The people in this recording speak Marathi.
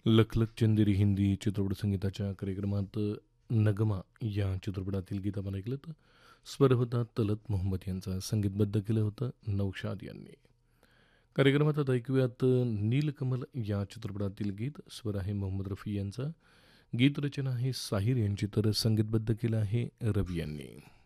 लखलख चंदेरी हिंदी चित्रपट संगीताच्या कार्यक्रमात नगमा या चित्रपटातील गीत आपण ऐकलं तर स्वर होता तलत मोहम्मद यांचा, संगीतबद्ध केलं होतं नौशाद यांनी. कार्यक्रमात आता ऐकूयात नीलकमल या चित्रपटातील गीत. स्वर आहे मोहम्मद रफी यांचा, गीतरचना आहे साहिर यांची, तर संगीतबद्ध केलं आहे रवी यांनी.